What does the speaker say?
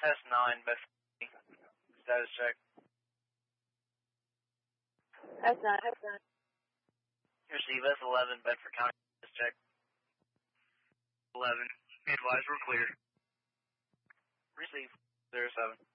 S9, Bedford. Status check. S9. Receive S11, Bedford County. Status check. 11. Be advised, we're clear. Receive 07.